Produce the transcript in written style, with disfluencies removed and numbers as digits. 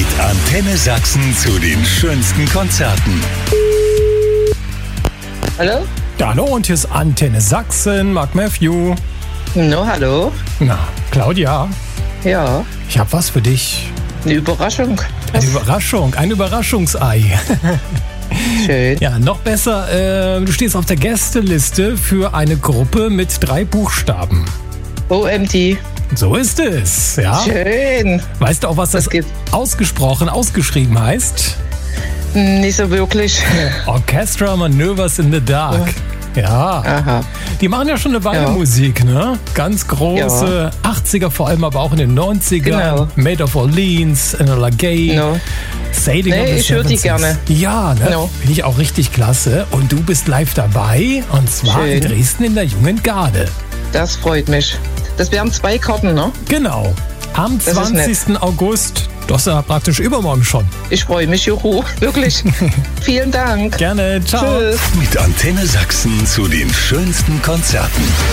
Mit Antenne Sachsen zu den schönsten Konzerten. Hallo? Ja, hallo, und hier ist Antenne Sachsen, Mark Matthew. No, hallo? Na, Claudia, Ja, ich habe was für dich. eine Überraschung. Eine Überraschung, ein Überraschungsei. Schön. Ja, noch besser, du stehst auf der Gästeliste für eine Gruppe mit 3 Buchstaben. OMD. So ist es, ja. Schön. Weißt du auch, was das gibt- ausgeschrieben heißt? Nicht so wirklich. Orchestra Maneuvers in the Dark. Ja, Aha. die machen ja schon eine Weile Ja. Musik, ne? Ganz große 80er, vor allem aber auch in den 90ern. Genau. Made of Orleans, Enola Gay, No. Sailing Nee, of the ich höre die Seven Seas. gerne. Ja, ne? No. Finde ich auch richtig klasse. Und du bist live dabei, und zwar in Schön. Dresden in der Jungen Garde. Das freut mich. Das wären 2 Karten, ne? Genau. Am Das ist 20. August. Das ist ja praktisch übermorgen schon. Ich freue mich, juhu. Wirklich. Vielen Dank. Gerne. Ciao. Tschüss. Mit Antenne Sachsen zu den schönsten Konzerten.